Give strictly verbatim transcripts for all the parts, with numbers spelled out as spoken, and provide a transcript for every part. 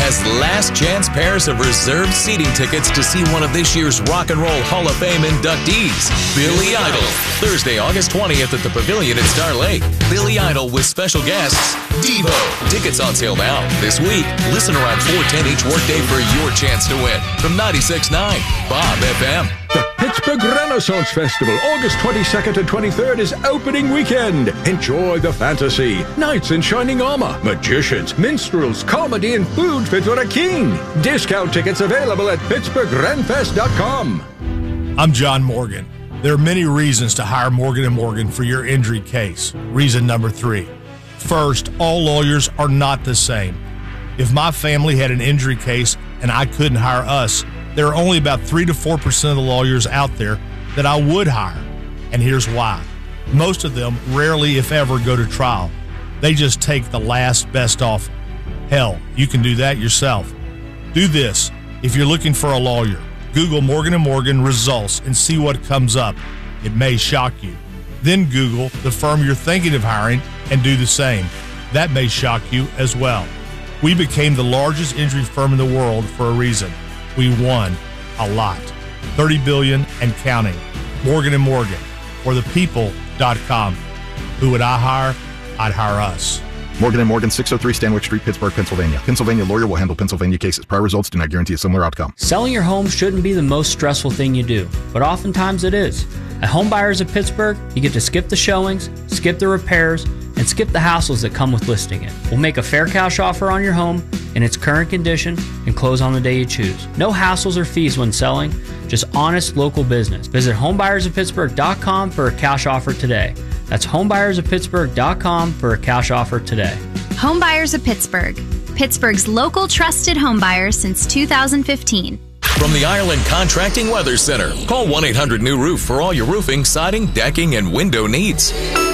has last chance pairs of reserved seating tickets to see one of this year's Rock and Roll Hall of Fame inductees, Billy Idol. Thursday, August twentieth at the Pavilion at Star Lake. Billy Idol with special guests, Devo. Tickets on sale now. This week, listen around four ten each workday for your chance to win. From ninety-six point nine, Bob F M. The Pittsburgh Renaissance Festival, August twenty-second and twenty-third, is opening weekend. Enjoy the fantasy, knights in shining armor, magicians, minstrels, comedy, and food fit for a king. Discount tickets available at pittsburgh ren fest dot com. I'm John Morgan. There are many reasons to hire Morgan and Morgan for your injury case. Reason number three. First, all lawyers are not the same. If my family had an injury case and I couldn't hire us, there are only about three to four percent of the lawyers out there that I would hire. And here's why. Most of them rarely, if ever, go to trial. They just take the last best offer. Hell, you can do that yourself. Do this. If you're looking for a lawyer, Google Morgan and Morgan results and see what comes up. It may shock you. Then Google the firm you're thinking of hiring and do the same. That may shock you as well. We became the largest injury firm in the world for a reason. We won a lot. thirty billion dollars and counting. Morgan and Morgan, or the people dot com. Who would I hire? I'd hire us. Morgan and Morgan, six oh three Stanwyck Street, Pittsburgh, Pennsylvania. Pennsylvania lawyer will handle Pennsylvania cases. Prior results do not guarantee a similar outcome. Selling your home shouldn't be the most stressful thing you do, but oftentimes it is. At Home Buyers of Pittsburgh, you get to skip the showings, skip the repairs, and skip the hassles that come with listing it. We'll make a fair cash offer on your home in its current condition and close on the day you choose. No hassles or fees when selling, just honest local business. Visit home buyers of pittsburgh dot com for a cash offer today. That's home buyers of pittsburgh dot com for a cash offer today. Home Buyers of Pittsburgh, Pittsburgh's local trusted home buyers since two thousand fifteen. From the Ireland Contracting Weather Center, call one eight hundred new roof for all your roofing, siding, decking, and window needs.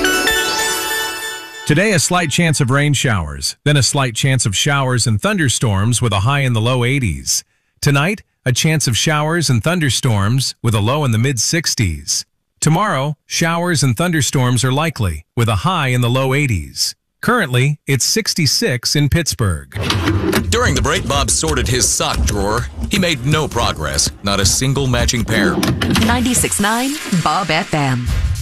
Today, a slight chance of rain showers, then a slight chance of showers and thunderstorms with a high in the low eighties. Tonight, a chance of showers and thunderstorms with a low in the mid sixties. Tomorrow, showers and thunderstorms are likely with a high in the low eighties. Currently, it's sixty-six in Pittsburgh. During the break, Bob sorted his sock drawer. He made no progress, not a single matching pair. ninety-six point nine Bob F M.